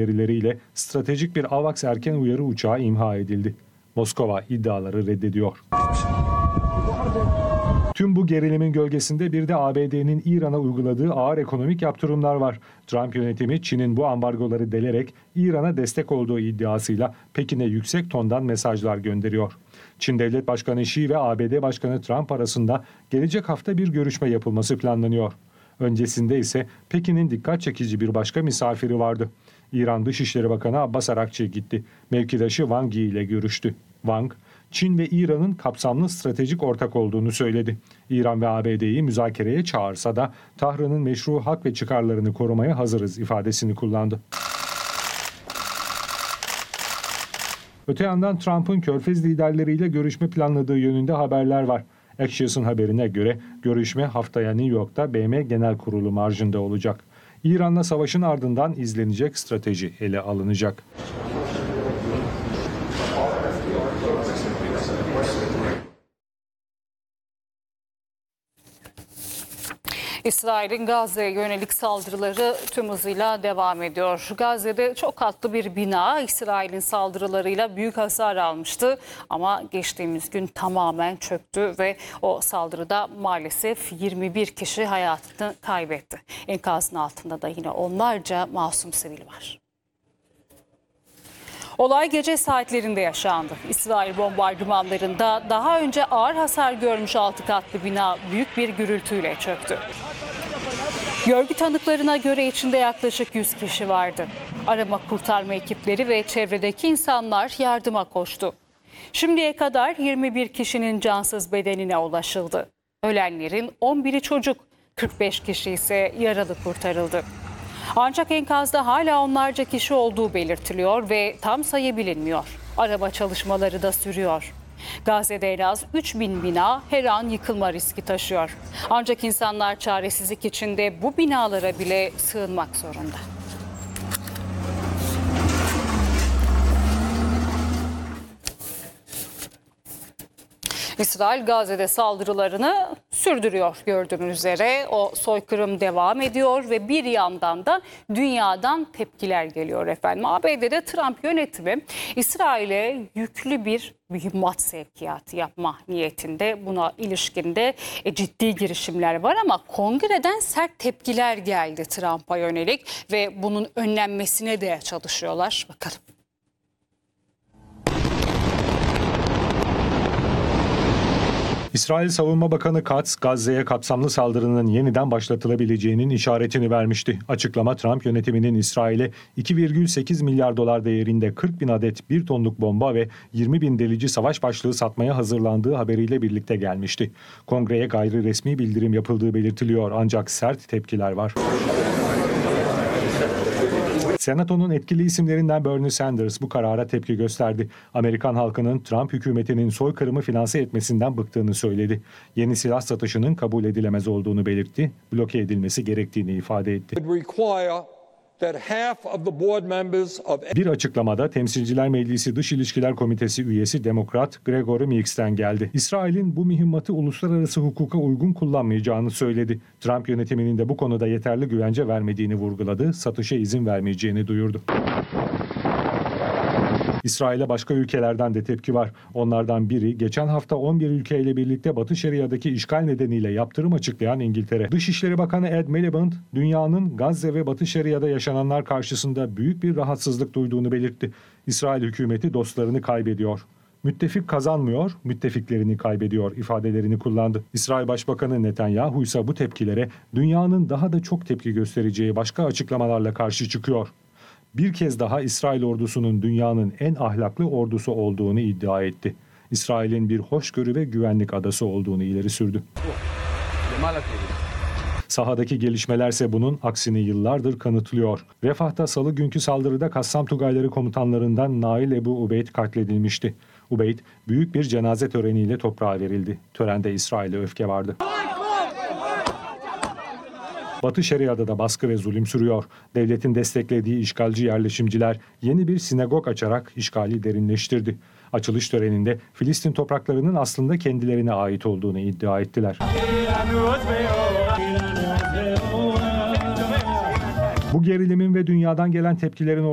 verileriyle stratejik bir AVAX erken uyarı uçağı imha edildi. Moskova iddiaları reddediyor. Tüm bu gerilimin gölgesinde bir de ABD'nin İran'a uyguladığı ağır ekonomik yaptırımlar var. Trump yönetimi Çin'in bu ambargoları delerek İran'a destek olduğu iddiasıyla Pekin'e yüksek tondan mesajlar gönderiyor. Çin Devlet Başkanı Xi ve ABD Başkanı Trump arasında gelecek hafta bir görüşme yapılması planlanıyor. Öncesinde ise Pekin'in dikkat çekici bir başka misafiri vardı. İran Dışişleri Bakanı Abbas Arakçı gitti. Mevkidaşı Wang Yi ile görüştü. Wang, Çin ve İran'ın kapsamlı stratejik ortak olduğunu söyledi. İran ve ABD'yi müzakereye çağırsa da Tahran'ın meşru hak ve çıkarlarını korumaya hazırız ifadesini kullandı. Öte yandan Trump'ın Körfez liderleriyle görüşme planladığı yönünde haberler var. Axios'un haberine göre görüşme haftaya New York'ta BM Genel Kurulu marjında olacak. İran'la savaşın ardından izlenecek strateji ele alınacak. İsrail'in Gazze'ye yönelik saldırıları tüm hızıyla devam ediyor. Gazze'de çok katlı bir bina İsrail'in saldırılarıyla büyük hasar almıştı. Ama geçtiğimiz gün tamamen çöktü ve o saldırıda maalesef 21 kişi hayatını kaybetti. Enkazın altında da yine onlarca masum sivil var. Olay gece saatlerinde yaşandı. İsrail bombardımanlarında daha önce ağır hasar görmüş 6 katlı bina büyük bir gürültüyle çöktü. Görgü tanıklarına göre içinde yaklaşık 100 kişi vardı. Arama kurtarma ekipleri ve çevredeki insanlar yardıma koştu. Şimdiye kadar 21 kişinin cansız bedenine ulaşıldı. Ölenlerin 11'i çocuk, 45 kişi ise yaralı kurtarıldı. Ancak enkazda hala onlarca kişi olduğu belirtiliyor ve tam sayı bilinmiyor. Arama çalışmaları da sürüyor. Gazze'de en az 3000 bina her an yıkılma riski taşıyor. Ancak insanlar çaresizlik içinde bu binalara bile sığınmak zorunda. İsrail Gazze'de saldırılarını sürdürüyor gördüğünüz üzere. O soykırım devam ediyor ve bir yandan da dünyadan tepkiler geliyor efendim. ABD'de Trump yönetimi İsrail'e yüklü bir mühimmat sevkiyatı yapma niyetinde. Buna ilişkin de ciddi girişimler var ama kongreden sert tepkiler geldi Trump'a yönelik ve bunun önlenmesine de çalışıyorlar. Bakalım. İsrail Savunma Bakanı Katz, Gazze'ye kapsamlı saldırının yeniden başlatılabileceğinin işaretini vermişti. Açıklama Trump yönetiminin İsrail'e 2,8 milyar dolar değerinde 40 bin adet 1 tonluk bomba ve 20 bin delici savaş başlığı satmaya hazırlandığı haberiyle birlikte gelmişti. Kongreye gayri resmi bildirim yapıldığı belirtiliyor ancak sert tepkiler var. Senato'nun etkili isimlerinden Bernie Sanders bu karara tepki gösterdi. Amerikan halkının Trump hükümetinin soykırımı finanse etmesinden bıktığını söyledi. Yeni silah satışının kabul edilemez olduğunu belirtti, bloke edilmesi gerektiğini ifade etti. Bir açıklamada Temsilciler Meclisi Dış İlişkiler Komitesi üyesi Demokrat Gregory Meeks'ten geldi. İsrail'in bu mühimmatı uluslararası hukuka uygun kullanmayacağını söyledi. Trump yönetiminin de bu konuda yeterli güvence vermediğini vurguladı, satışa izin vermeyeceğini duyurdu. İsrail'e başka ülkelerden de tepki var. Onlardan biri geçen hafta 11 ülkeyle birlikte Batı Şeria'daki işgal nedeniyle yaptırım açıklayan İngiltere. Dışişleri Bakanı Ed Miliband, dünyanın Gazze ve Batı Şeria'da yaşananlar karşısında büyük bir rahatsızlık duyduğunu belirtti. İsrail hükümeti dostlarını kaybediyor. Müttefik kazanmıyor, müttefiklerini kaybediyor ifadelerini kullandı. İsrail Başbakanı Netanyahu ise bu tepkilere dünyanın daha da çok tepki göstereceği başka açıklamalarla karşı çıkıyor. Bir kez daha İsrail ordusunun dünyanın en ahlaklı ordusu olduğunu iddia etti. İsrail'in bir hoşgörü ve güvenlik adası olduğunu ileri sürdü. Sahadaki gelişmelerse bunun aksini yıllardır kanıtlıyor. Refah'ta salı günkü saldırıda Kassam Tugayları komutanlarından Nail Ebu Ubeyd katledilmişti. Ubeyd büyük bir cenaze töreniyle toprağa verildi. Törende İsrail'e öfke vardı. Batı Şeria'da da baskı ve zulüm sürüyor. Devletin desteklediği işgalci yerleşimciler yeni bir sinagog açarak işgali derinleştirdi. Açılış töreninde Filistin topraklarının aslında kendilerine ait olduğunu iddia ettiler. Bu gerilimin ve dünyadan gelen tepkilerin